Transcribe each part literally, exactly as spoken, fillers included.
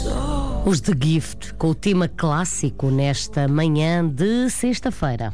Os The Gift, com o tema clássico nesta manhã de sexta-feira.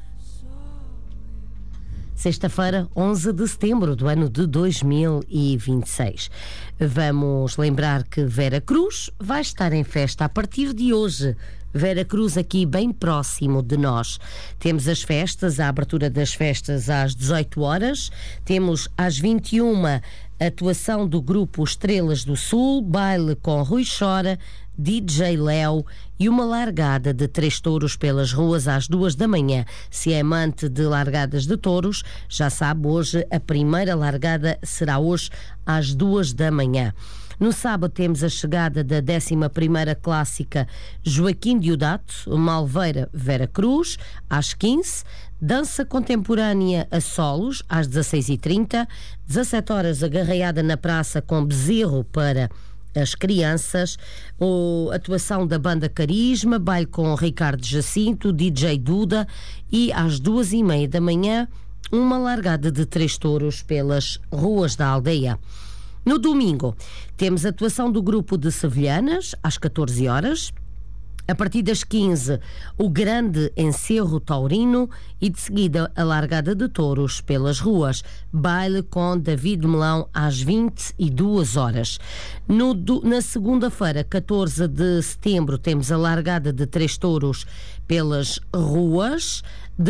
Sexta-feira, onze de setembro do ano de dois mil e vinte e seis. Vamos lembrar que Vera Cruz vai estar em festa a partir de hoje. Vera Cruz aqui bem próximo de nós. Temos as festas, a abertura das festas às dezoito horas. Temos às vinte e uma atuação do grupo Estrelas do Sul, baile com Rui Chora, D J Léo e uma largada de três touros pelas ruas às duas da manhã. Se é amante de largadas de touros, já sabe, hoje a primeira largada será hoje às duas da manhã. No sábado temos a chegada da décima primeira clássica Joaquim Deodato, Malveira Vera Cruz, às quinze. Dança contemporânea a solos, às dezasseis e trinta. dezassete horas, agarreada na praça com bezerro para as crianças. O, atuação da banda Carisma, baile com Ricardo Jacinto, D J Duda. E às duas e meia da manhã, uma largada de três touros pelas ruas da aldeia. No domingo, temos a atuação do grupo de Sevilhanas, às catorze horas. A partir das quinze, o grande encerro taurino e de seguida a largada de touros pelas ruas. Baile com David Melão às vinte e duas horas. No, do, na segunda-feira, catorze de setembro, temos a largada de três touros pelas ruas.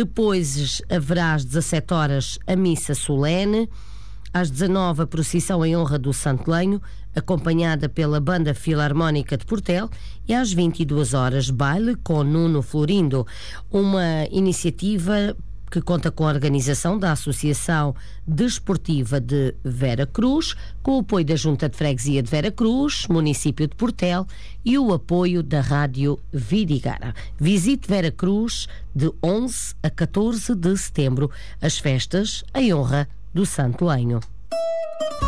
Depois haverá às dezassete horas a missa solene. Às dezanove, a procissão em honra do Santo Lenho, acompanhada pela Banda Filarmónica de Portel, e às vinte e duas horas, baile com Nuno Florindo, uma iniciativa que conta com a organização da Associação Desportiva de Vera Cruz, com o apoio da Junta de Freguesia de Vera Cruz, município de Portel, e o apoio da Rádio Vidigara. Visite Vera Cruz de onze a catorze de setembro, as festas em honra do Santo Lenho.